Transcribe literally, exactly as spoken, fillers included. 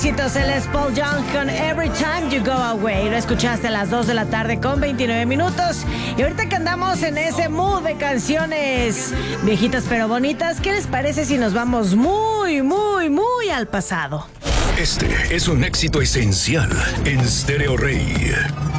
éxitos, él es Paul Young con Every Time You Go Away. Lo escuchaste a las dos de la tarde con veintinueve minutos. Y ahorita que andamos en ese mood de canciones viejitas pero bonitas, ¿qué les parece si nos vamos muy, muy, muy al pasado? Este es un éxito esencial en Stereo Rey.